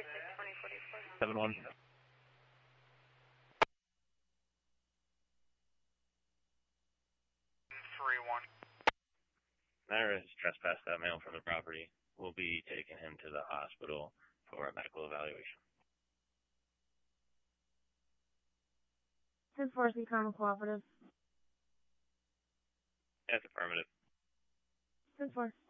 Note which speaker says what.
Speaker 1: 7-1. Matter has trespassed that male from the property. We'll be taking him to the hospital for a medical evaluation.
Speaker 2: 10-4, is Carmel Cooperative?
Speaker 1: That's affirmative.
Speaker 2: 10-4.